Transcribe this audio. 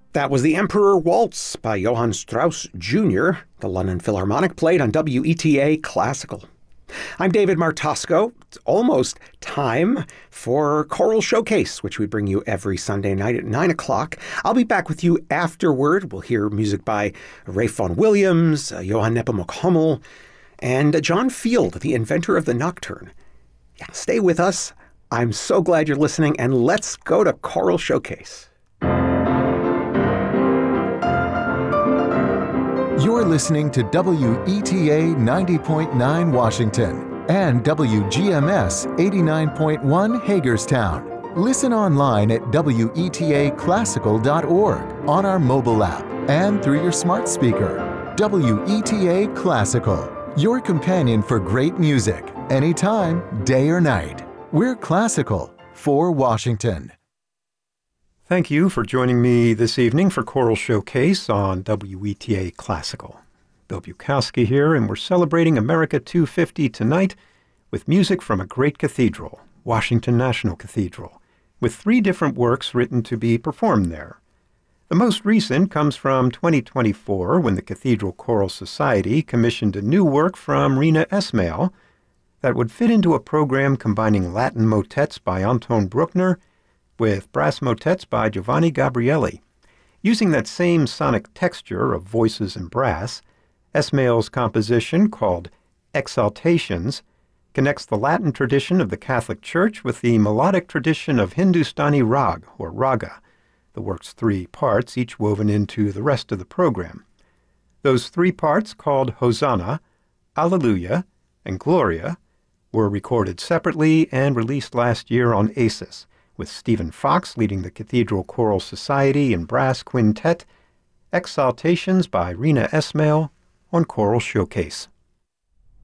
That was The Emperor Waltz by Johann Strauss Jr., the London Philharmonic played on WETA Classical. I'm David Martosco. It's almost time for Choral Showcase, which we bring you every Sunday night at 9 o'clock. I'll be back with you afterward. We'll hear music by Ralph Vaughan Williams, Johann Nepomuk Hummel, and John Field, the inventor of the nocturne. Yeah, stay with us. I'm so glad you're listening, and let's go to Choral Showcase. You're listening to WETA 90.9 Washington and WGMS 89.1 Hagerstown. Listen online at WETAclassical.org, on our mobile app, and through your smart speaker. WETA Classical, your companion for great music, anytime, day or night. We're classical for Washington. Thank you for joining me this evening for Choral Showcase on WETA Classical. Bill Bukowski here, and we're celebrating America 250 tonight with music from a great cathedral, Washington National Cathedral, with 3 different works written to be performed there. The most recent comes from 2024, when the Cathedral Choral Society commissioned a new work from Rena Esmail that would fit into a program combining Latin motets by Anton Bruckner with brass motets by Giovanni Gabrieli. Using that same sonic texture of voices and brass, Esmail's composition, called Exaltations, connects the Latin tradition of the Catholic Church with the melodic tradition of Hindustani rag, or raga, the work's 3 parts, each woven into the rest of the program. Those 3 parts, called Hosanna, Alleluia, and Gloria, were recorded separately and released last year on ACES, with Stephen Fox leading the Cathedral Choral Society in brass quintet, Exaltations by Rena Esmail on Choral Showcase.